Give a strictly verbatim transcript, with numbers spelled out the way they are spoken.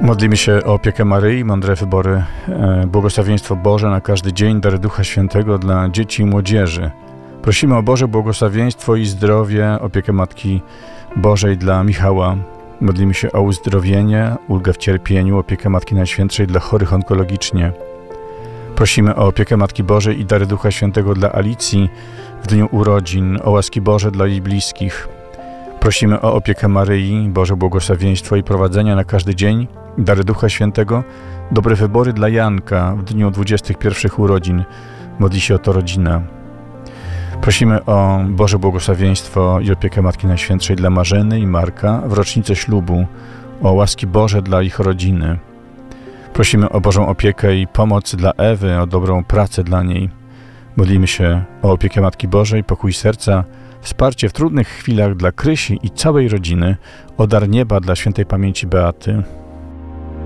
Modlimy się o opiekę Maryi, mądre wybory, e, błogosławieństwo Boże na każdy dzień, dary Ducha Świętego dla dzieci i młodzieży. Prosimy o Boże błogosławieństwo i zdrowie, opiekę Matki Bożej dla Michała. Modlimy się o uzdrowienie, ulgę w cierpieniu, opiekę Matki Najświętszej dla chorych onkologicznie. Prosimy o opiekę Matki Bożej i dary Ducha Świętego dla Alicji w dniu urodzin, o łaski Boże dla jej bliskich. Prosimy o opiekę Maryi, Boże błogosławieństwo i prowadzenia na każdy dzień, dary Ducha Świętego, dobre wybory dla Janka w dniu dwudziestych pierwszych urodzin. Modli się o to rodzina. Prosimy o Boże błogosławieństwo i opiekę Matki Najświętszej dla Marzeny i Marka w rocznicę ślubu, o łaski Boże dla ich rodziny. Prosimy o Bożą opiekę i pomoc dla Ewy, o dobrą pracę dla niej. Modlimy się o opiekę Matki Bożej, pokój serca, wsparcie w trudnych chwilach dla Krysi i całej rodziny, o dar nieba dla świętej pamięci Beaty.